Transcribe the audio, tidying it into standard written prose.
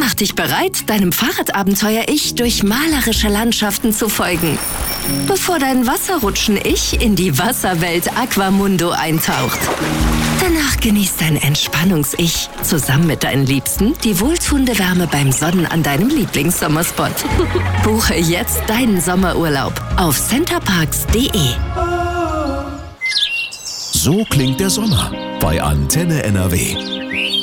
Mach dich bereit, deinem Fahrradabenteuer-Ich durch malerische Landschaften zu folgen, bevor dein Wasserrutschen-Ich in die Wasserwelt Aquamundo eintaucht. Danach genießt dein Entspannungs-Ich zusammen mit deinen Liebsten die wohltuende Wärme beim Sonnen an deinem Lieblingssommerspot. Buche jetzt deinen Sommerurlaub auf centerparks.de. So klingt der Sommer bei Antenne NRW.